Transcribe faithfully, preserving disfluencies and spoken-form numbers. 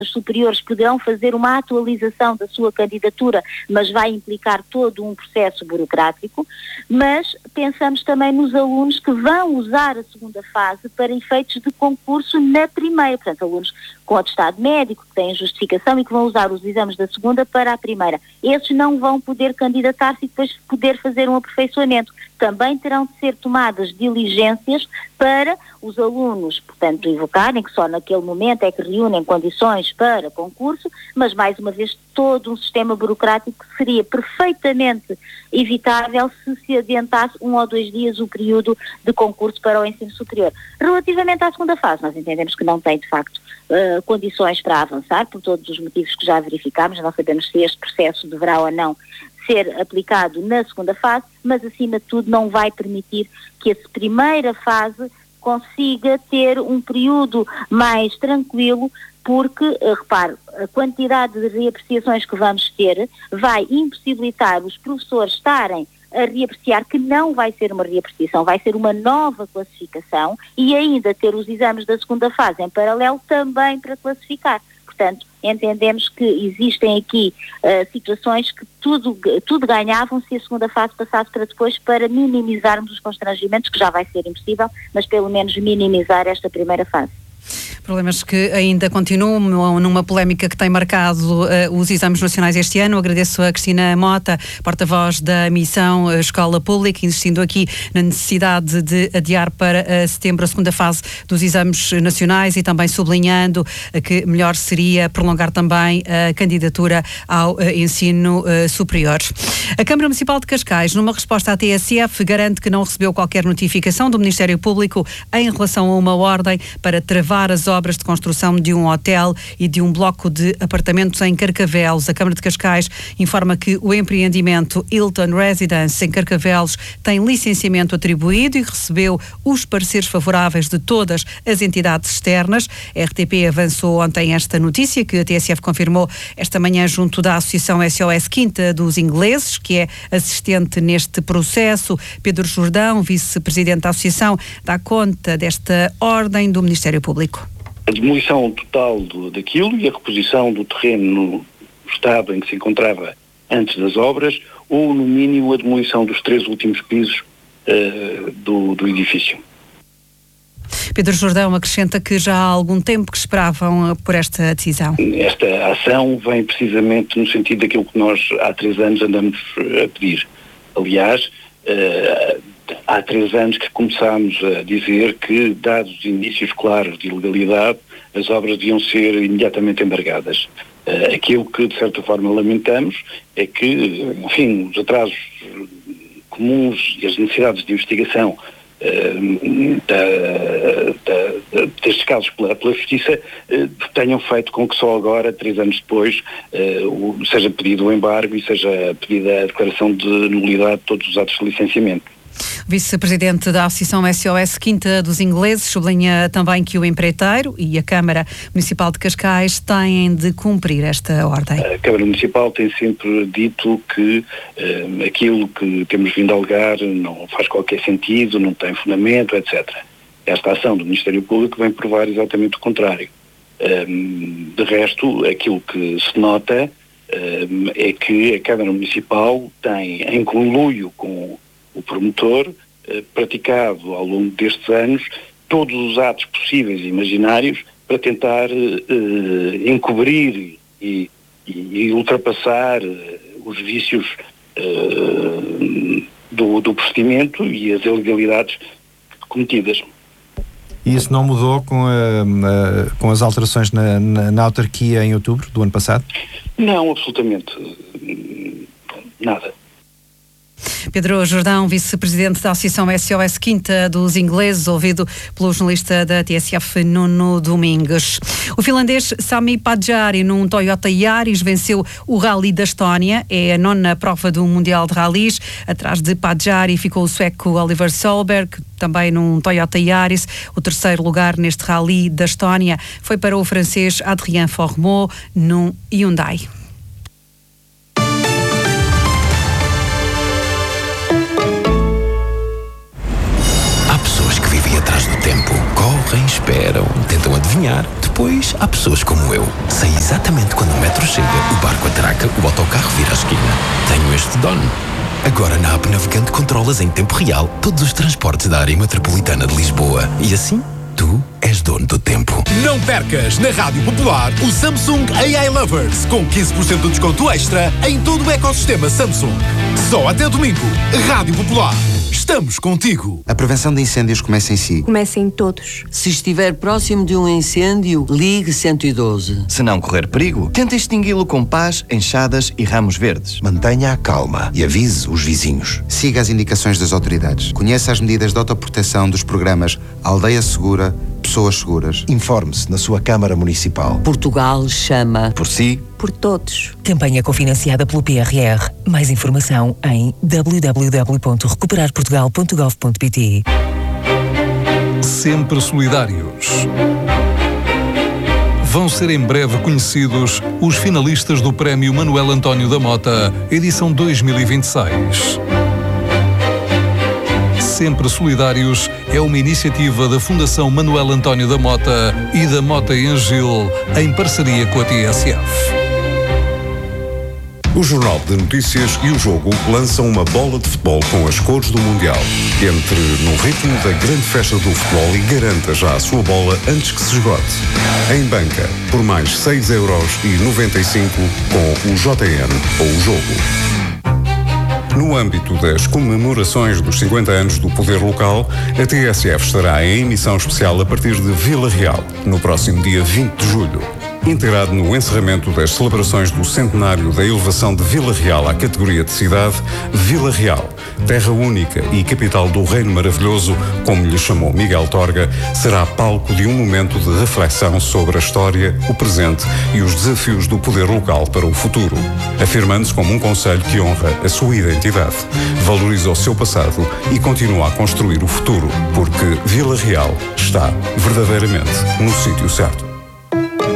superiores poderão fazer uma atualização da sua candidatura, mas vai implicar todo um processo burocrático, mas pensamos também nos alunos que vão usar a segunda fase para efeitos de concurso na primeira, portanto, alunos com atestado médico, que têm justificação e que vão usar os exames da segunda para a primeira. Esses não vão poder candidatar-se e depois poder fazer um aperfeiçoamento. Também terão de ser tomadas diligências para os alunos, portanto, invocarem que só naquele momento é que reúnem condições para concurso, mas mais uma vez todo um sistema burocrático que seria perfeitamente evitável se se adiantasse um ou dois dias o período de concurso para o ensino superior. Relativamente à segunda fase, nós entendemos que não tem de facto uh, condições para avançar, por todos os motivos que já verificámos. Não sabemos se este processo deverá ou não ser aplicado na segunda fase, mas acima de tudo não vai permitir que essa primeira fase consiga ter um período mais tranquilo, porque, repare, a quantidade de reapreciações que vamos ter vai impossibilitar os professores estarem a reapreciar, que não vai ser uma reapreciação, vai ser uma nova classificação, e ainda ter os exames da segunda fase em paralelo também para classificar. Portanto, entendemos que existem aqui uh, situações que tudo, tudo ganhavam se a segunda fase passasse para depois, para minimizarmos os constrangimentos, que já vai ser impossível, mas pelo menos minimizar esta primeira fase. Problemas que ainda continuam numa polémica que tem marcado uh, os exames nacionais este ano. Agradeço a Cristina Mota, porta-voz da Missão uh, Escola Pública, insistindo aqui na necessidade de adiar para uh, setembro a segunda fase dos exames nacionais e também sublinhando uh, que melhor seria prolongar também a candidatura ao uh, ensino uh, superior. A Câmara Municipal de Cascais, numa resposta à T S F, garante que não recebeu qualquer notificação do Ministério Público em relação a uma ordem para travar as obras de construção de um hotel e de um bloco de apartamentos em Carcavelos. A Câmara de Cascais informa que o empreendimento Hilton Residence em Carcavelos tem licenciamento atribuído e recebeu os pareceres favoráveis de todas as entidades externas. A R T P avançou ontem esta notícia, que a T S F confirmou esta manhã junto da Associação S O S Quinta dos Ingleses, que é assistente neste processo. Pedro Jordão, vice-presidente da Associação, dá conta desta ordem do Ministério Público. A demolição total do, daquilo e a reposição do terreno no estado em que se encontrava antes das obras, ou no mínimo a demolição dos três últimos pisos uh, do, do edifício. Pedro Jordão acrescenta que já há algum tempo que esperavam por esta decisão. Esta ação vem precisamente no sentido daquilo que nós há três anos andamos a pedir. Aliás, uh, há três anos que começámos a dizer que, dados os indícios claros de ilegalidade, as obras deviam ser imediatamente embargadas. Uh, aquilo que, de certa forma, lamentamos é que, enfim, os atrasos comuns e as necessidades de investigação uh, da, da, destes casos pela, pela Justiça uh, tenham feito com que só agora, três anos depois, uh, o, seja pedido o embargo e seja pedida a declaração de nulidade de todos os atos de licenciamento. O vice-presidente da Associação S O S Quinta dos Ingleses sublinha também que o empreiteiro e a Câmara Municipal de Cascais têm de cumprir esta ordem. A Câmara Municipal tem sempre dito que uh, aquilo que temos vindo a alegar não faz qualquer sentido, não tem fundamento, etcétera. Esta ação do Ministério Público vem provar exatamente o contrário. Um, de resto, aquilo que se nota um, é que a Câmara Municipal tem, em conluio com o promotor, eh, praticado ao longo destes anos todos os atos possíveis e imaginários para tentar eh, encobrir e, e, e ultrapassar eh, os vícios eh, do, do procedimento e as ilegalidades cometidas. E isso não mudou com, a, a, com as alterações na, na, na autarquia em outubro do ano passado? Não, absolutamente nada. Pedro Jordão, vice-presidente da Associação S O S Quinta dos Ingleses, ouvido pelo jornalista da T S F, Nuno Domingues. O finlandês Sami Podjari, num Toyota Yaris, venceu o Rally da Estónia. É a nona prova do Mundial de Rallys. Atrás de Podjari ficou o sueco Oliver Solberg, também num Toyota Yaris. O terceiro lugar neste Rally da Estónia foi para o francês Adrien Fourmeau, num Hyundai. Atrás do tempo, correm, esperam, tentam adivinhar, Depois, há pessoas como eu. Sei exatamente quando o metro chega, o barco atraca, o autocarro vira à esquina. Tenho este dono. Agora na app Navegante controlas em tempo real todos os transportes da área metropolitana de Lisboa. E assim, tu és dono do tempo. Não percas na Rádio Popular o Samsung A I Lovers com quinze por cento de desconto extra em todo o ecossistema Samsung. Só até domingo. Rádio Popular. Estamos contigo. A prevenção de incêndios começa em si. Começa em todos. Se estiver próximo de um incêndio, ligue cento e doze. Se não correr perigo, tente extingui-lo com pás, enxadas e ramos verdes. Mantenha a calma e avise os vizinhos. Siga as indicações das autoridades. Conheça as medidas de autoproteção dos programas Aldeia Segura, Pessoas Seguras. Informe-se na sua Câmara Municipal. Portugal chama. Por si. Por todos. Campanha cofinanciada pelo P R R. Mais informação em w w w ponto recuperar portugal ponto gov ponto p t. Sempre solidários. Vão ser em breve conhecidos os finalistas do Prémio Manuel António da Mota, edição dois mil e vinte e seis. Sempre Solidários é uma iniciativa da Fundação Manuel António da Mota e da Mota e Angil, em parceria com a T S F. O Jornal de Notícias e o Jogo lançam uma bola de futebol com as cores do Mundial. Entre no ritmo da grande festa do futebol e garanta já a sua bola antes que se esgote. Em banca, por mais seis euros e noventa e cinco com o J N ou o Jogo. No âmbito das comemorações dos cinquenta anos do Poder Local, a T S F estará em emissão especial a partir de Vila Real, no próximo dia vinte de julho. Integrado no encerramento das celebrações do centenário da elevação de Vila Real à categoria de cidade, Vila Real, terra única e capital do Reino Maravilhoso, como lhe chamou Miguel Torga, será palco de um momento de reflexão sobre a história, o presente e os desafios do poder local para o futuro, afirmando-se como um concelho que honra a sua identidade, valoriza o seu passado e continua a construir o futuro, porque Vila Real está verdadeiramente no sítio certo.